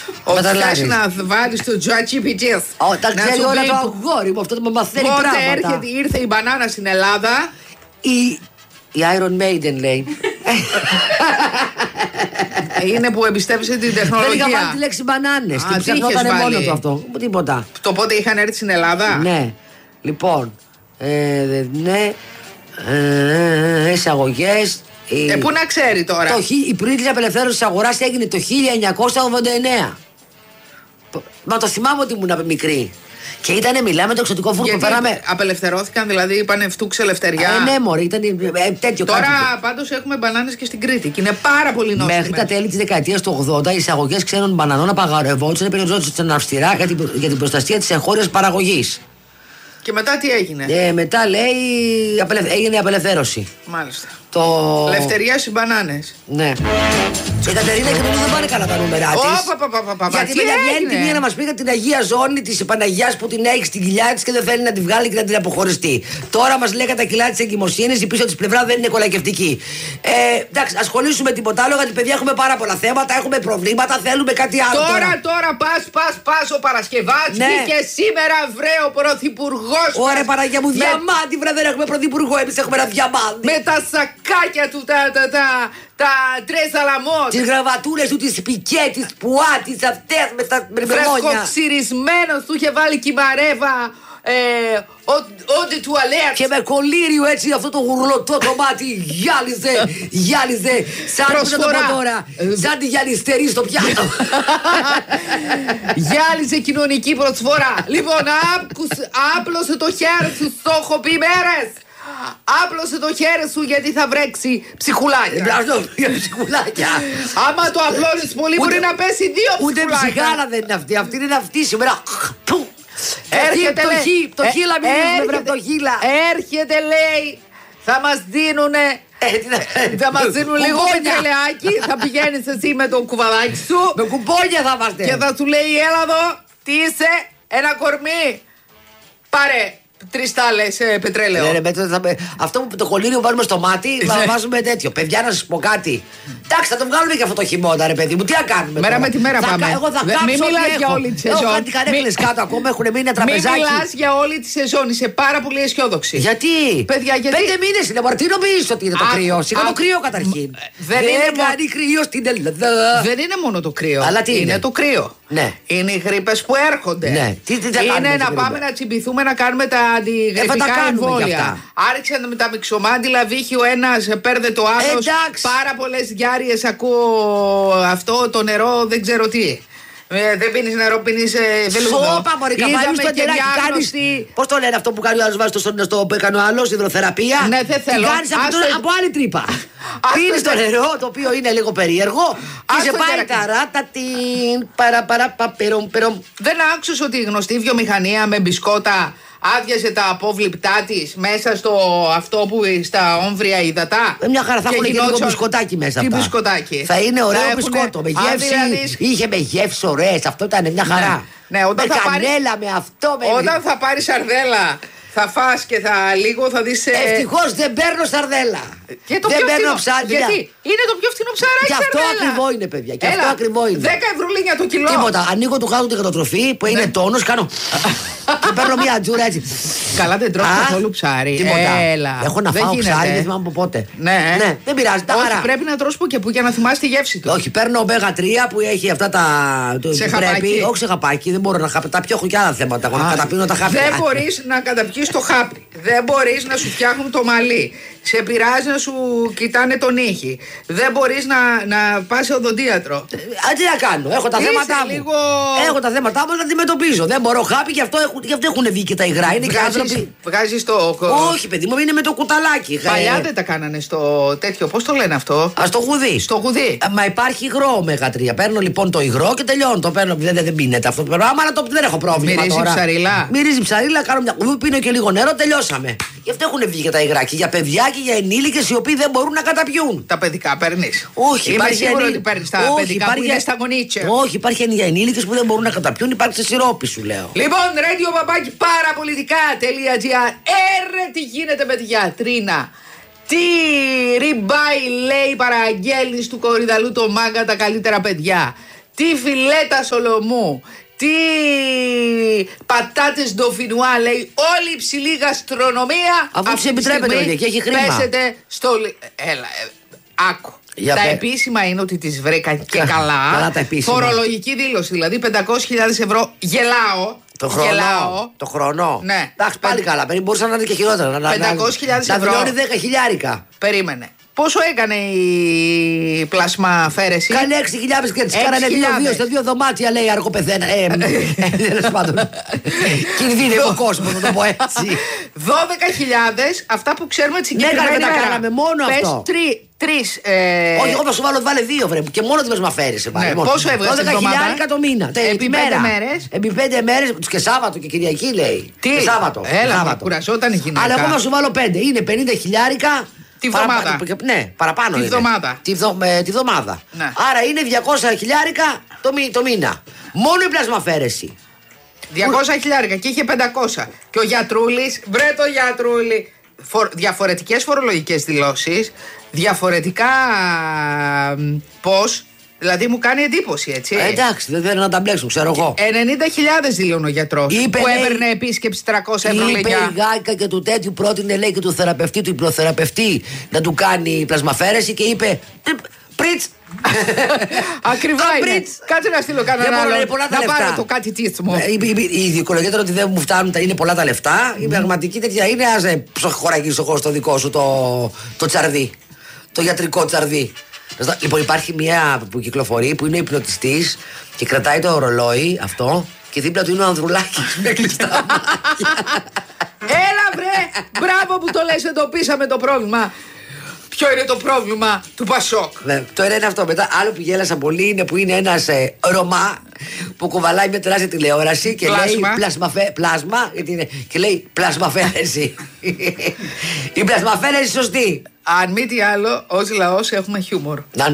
Ότι θες να βάλεις το ChatGPT. Τα ξέρει όλα το αγόρι μου, αυτό το μαθαίνει πράγματα. Πότε ήρθε η μπανάνα στην Ελλάδα? Η Iron Maiden λέει. Είναι που εμπιστεύεσαι την τεχνολογία. Δεν είχα βάλει τη λέξη μπανάνες. Την ψαχνότανε μόνο του αυτό. Τίποτα. Το πότε είχαν έρθει στην Ελλάδα? Ναι. Λοιπόν. Ναι. Εισαγωγές. Πού να ξέρει τώρα. Η πρώτη απελευθέρωση της αγοράς έγινε το 1989. Μα το θυμάμαι ότι ήμουν μικρή. Και ήτανε, μιλάμε το εξωτικό φούρνο που πέραμε. Απελευθερώθηκαν, δηλαδή είπανε φτούξε ελευθεριά. Ναι, μωρέ, ήταν τέτοιο. Τώρα πάντως έχουμε μπανάνες και στην Κρήτη και είναι πάρα πολύ νόστιμες. Μέχρι τα τέλη της δεκαετίας του 80 οι εισαγωγές ξένων μπανανών απαγορευόντουσαν, περιοριζόντουσαν αυστηρά για την προστασία της εγχώριας παραγωγής. Και μετά τι έγινε? Μετά λέει έγινε η απελευθέρωση. Μάλιστα. Ελευθερία στις μπανάνες. Ναι. Η Κατερίνα και νομίζω δεν πάνε καλά τα νούμερα της. Γιατί βγαίνει τη μία να μας πει για την Αγία Ζώνη της Παναγιάς που την έχει στην κοιλιά της και δεν θέλει να την βγάλει και να την αποχωριστεί. Τώρα μας λέει τα κιλά της εγκυμοσύνης, η πίσω της πλευρά δεν είναι κολακευτική. Εντάξει, ασχολήσουμε τίποτα άλλο γιατί παιδιά έχουμε πάρα πολλά θέματα, έχουμε προβλήματα, θέλουμε κάτι άλλο. Τώρα πας ο Παρασκευάτης και σήμερα βρε ο πρωθυπουργός. Ωραία Παναγιά μου, διαμάντι βρε, δεν έχουμε πρωθυπουργό, εμείς έχουμε ένα διαμάντι. Με τα σακάκια του, τα τρεσαλαμός. Τις γραβατούλες του, τις πικέ, τις πουά, τις αυτές με τα μερμόνια. Φρεσκοξυρισμένος, του είχε βάλει κυμαρέβα. Ό,τι τουαλέτ. Και με κολλήριο έτσι αυτό το γουρλωτό το μάτι γυάλιζε. Σαν σαν τη γυαλιστερή στο πιάτο. Γυάλιζε κοινωνική προσφορά. Λοιπόν, άπλωσε το χέρι σου, το έχω πει μέρες. Άπλωσε το χέρι σου γιατί θα βρέξει ψυχουλάκια. Ψυχουλάκια. Άμα το απλώνεις πολύ μπορεί να πέσει 2 ψυχουλάκια. Ούτε ψυχάλα δεν είναι αυτή. Αυτή είναι αυτή σήμερα. Έρχεται πτωχύλα, μιλήσουμε βρε πτωχύλα. Έρχεται λέει, θα μας δίνουνε. Θα μας δίνουν λίγο πετρελαιάκι. Θα πηγαίνεις εσύ με το κουβαδάκι σου. Με κουπόνια θα είμαστε. Και θα σου λέει έλα εδώ, τι είσαι, ένα κορμί. Πάρε 3 στάλες πετρέλαιο. Αυτό που το κολλήριο βάλουμε στο μάτι, θα βάζουμε τέτοιο. Παιδιά, να σας πω κάτι. Εντάξει, θα το βγάλουμε και αυτό το χειμώνα, ρε παιδί μου. Τι να κάνουμε. Μέρα με τη μέρα πάμε. Εγώ θα κάψω. Μην μιλάς για όλη τη σεζόν. Έχω κάτι καρέκλες κάτω ακόμα, έχουν μείνει ένα τραπεζάκι. Μην μιλάς για όλη τη σεζόν. Είσαι πάρα πολύ αισιόδοξη. Γιατί? Παιδιά, γιατί? 5 μήνες είναι. Τι νομίζεις ότι είναι το κρύο? Σιγά το κρύο καταρχήν. Δεν κάνει κρύο στην Ελλάδα. Δεν είναι μόνο το κρύο. Αλλά τι είναι το κρύο. Ναι. Είναι οι γρίπες που έρχονται. Ναι. Είναι να πάμε να τσιμπηθούμε να κάνουμε τα αντιγρυπικά εμβόλια. Άρχισαν με τα μυξομάντιλα, βύχει ο ένας, παίρνε το άλλος. Πάρα πολλές διάρειες ακούω αυτό, το νερό δεν ξέρω τι. Δεν πίνεις νερό, πίνεις βελούδο. Σώπα μωρί, καβάλεις το νεράκι, κάνεις. Πώς το λένε αυτό που κάνει ο άλλος, βάζει στο που έκανε ο άλλος, υδροθεραπεία. Ναι, δεν θέλω. Την κάνεις από άλλη τρύπα. Πίνεις το νερό, το οποίο είναι λίγο περίεργο. Και σε πάει καράτα την παραπαπερομ. Δεν άκουσες ότι η γνωστή βιομηχανία με μπισκότα άδειασε τα απόβληπτά της μέσα στο αυτό που στα όμβρια υδατά. Μια χαρά, θα έχουν και λίγο μπισκοτάκι μέσα. Τι μπισκοτάκι? Θα είναι ωραίο μπισκότο. Με γεύση. Είχε με γεύση ωραίες. Αυτό ήταν μια χαρά. Ναι, όταν με κανέλα, με αυτό. Όταν θα πάρεις σαρδέλα, θα φας και λίγο θα δεις. Ευτυχώς δεν παίρνω σαρδέλα. Και το δεν πιο παίρνω φθηνό. ψάρι. Γιατί είναι το πιο φθηνό ψαράκι. Και αυτό ακριβό είναι, παιδιά. Και αυτό ακριβό είναι. 10 ευρουλίνια το κιλό. Τίποτα. Ανοίγω του κάτω την κατατροφή που είναι τόνος, κάνω. Και παίρνω μια τζούρα έτσι. Καλά, δεν τρώω καθόλου ψάρι. Τίποτα. Έλα. Έχω να φάω ψάρι, δεν θυμάμαι από πότε. Ναι. Δεν πειράζει. Όχι, πρέπει να τρως που και που για να θυμάσαι τη γεύση του. Όχι, παίρνω ωμέγα 3 που έχει αυτά τα. Σε χαπάκι. Όχι σε χαπάκι, δεν μπορώ να χαπώ. Τα πιω, έχω και άλλα θέματα. Εγώ να καταπίνω τα χάπια. Δεν μπορείς να καταπιείς το χάπι. Δεν μπορείς να σου φτιάχνουν το μαλλί. Σε πειράζει να σου κοιτάνε τον ήχη. Δεν μπορείς να πας σε οδοντίατρο. Τι να κάνω, έχω τα θέματα μου. Έχω τα θέματα μου να αντιμετωπίζω. Δεν μπορώ χάπι, γι' αυτό έχουν βγει και τα υγρά. Είναι και άνθρωποι. Βγάζεις το. Όχι, παιδί μου, είναι με το κουταλάκι. Παλιά δεν τα κάνανε στο τέτοιο. Πώς το λένε αυτό? Στο γουδί. Στο γουδί. Μα υπάρχει υγρό ωμέγα 3. Παίρνω λοιπόν το υγρό και τελειώνω. Το παίρνω. Δεν πίνεται αυτό. Άμα δεν έχω πρόβλημα. Μυρίζει ψαρίλα. Μυρίζει ψαρίλα, κάνω μια κουβί, πίνω και λίγο νερό, τελειώσαμε. Γι' αυτό έχουν βγει και τα υγρά. Και για παιδιά και για ενήλικες οι οποίοι δεν μπορούν να καταπιούν. Τα παιδικά παίρνεις? Όχι, είμαι σίγουρο ότι παίρνεις τα παιδικά που είναι στα γονίτσια. Όχι, υπάρχει για ενήλικες που δεν μπορούν να καταπιούν, υπάρχει σε σιρόπι σου λέω. Λοιπόν, radio@parapolitica.gr. Τι γίνεται με τη γιατρίνα? Τι ριμπάει λέει παραγγέλνεις του Κορυδαλού το μάγκα τα καλύτερα παιδιά? τι φιλέτα σολομού, τι πατάτες ντοφινουά, λέει όλη η υψηλή γαστρονομία. Αφού της επιτρέπεται και έχει χρήμα. Πέσετε στο... Έλα, άκου. Τα επίσημα είναι ότι τις βρήκα και καλά. Φορολογική δήλωση, δηλαδή 500.000 ευρώ. Γελάω. Το χρόνο. Ναι. Εντάξει, πάλι καλά. Μπορούσαν να είναι και χειρότερα. 500.000 ευρώ. Να δηλώνει 10.000. Περίμενε. Πόσο έκανε η πλασμαφαίρεση? Κάνε 6.000 και τις κάνανε 2 στα 2 δωμάτια, λέει, αργό πεθαίνα. Τέλος πάντων. Κινδύνευε ο κόσμος, να το πω έτσι. 12.000, αυτά που ξέρουμε τη συγκεκριμένη μέρα. Ναι, τα κάναμε μόνο αυτό. Πες 3. Όχι, εγώ θα σου βάλε 2 βρε, και μόνο τη πλασμαφαίρεση. Πόσο έβγαζε την εβδομάδα? 12.000 το μήνα. Επί 5 μέρες. Επί 5 μέρες, και Σάββατο και Κυριακή, λέει. Τι? Σάββατο. Έλα, κουραζόταν η γυναίκα. Αλλά εγώ θα σου βάλω 5. Είναι 50.000. Τη βδομάδα. Ναι, παραπάνω. Τη βδομάδα. Τη βδομάδα. Ναι. Άρα είναι 200.000 το μήνα. Μόνο η πλασμαφαίρεση. 200.000 και είχε 500. Και ο γιατρούλης, βρε το γιατρούλη. Διαφορετικές φορολογικές δηλώσεις, διαφορετικά πώς. Δηλαδή μου κάνει εντύπωση, έτσι. Εντάξει, δεν θέλουν να τα μπλέξουν, ξέρω εγώ. 90.000 δηλώνει ο γιατρός που έπαιρνε επίσκεψη 300 ευρώ. Είπε η Γάικα και του τέτοιου πρότεινε, λέει, και του θεραπευτή, του υπνοθεραπευτή να του κάνει πλασμαφαίρεση και είπε. Πριτς! Ακριβά είναι. Κάτσε να στείλω κανέναν άλλο. Να πάρω το κάτι τίθμο. Η δικολογία ότι δεν μου φτάνουν, είναι πολλά τα λεφτά. Η πραγματική τέτοια είναι, ας χωραγείς εγώ στο δικό σου το τσαρδί. Το ιατρικό τσαρδί. Λοιπόν, υπάρχει μια που κυκλοφορεί που είναι υπνοτιστής και κρατάει το ρολόι αυτό και δίπλα του είναι ο Ανδρουλάκης με κλειστά μάτια. Έλα βρε! Μπράβο που το λες, εντοπίσαμε το πρόβλημα. Ποιο είναι το πρόβλημα του Πασόκ? Το ένα είναι αυτό. Μετά άλλο που γέλασα πολύ είναι που είναι ένας Ρωμά που κουβαλάει μια τεράστια τηλεόραση και λέει πλάσμα και λέει πλασμαφαίρεση. Η πλασμαφαίρεση σωστή. Αν μη τι άλλο, ως λαός έχουμε χιούμορ.